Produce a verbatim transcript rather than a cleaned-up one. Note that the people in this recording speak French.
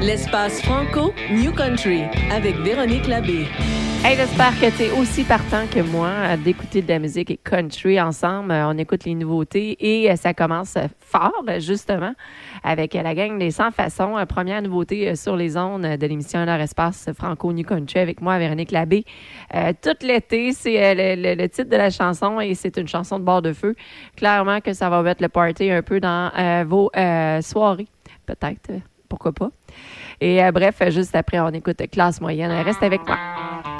L'espace franco New Country avec Véronique Labbé. Hey, j'espère que tu es aussi partant que moi d'écouter de la musique et country ensemble. On écoute les nouveautés et ça commence fort, justement, avec la gang des Sans Façons. Première nouveauté sur les ondes de l'émission Leur Espace Franco New Country avec moi, Véronique Labbé. Euh, tout l'été, c'est euh, le, le, le titre de la chanson et c'est une chanson de bord de feu. Clairement que ça va mettre le party un peu dans euh, vos euh, soirées, peut-être. Pourquoi pas. Et euh, bref, juste après, on écoute Classe moyenne. Reste avec moi.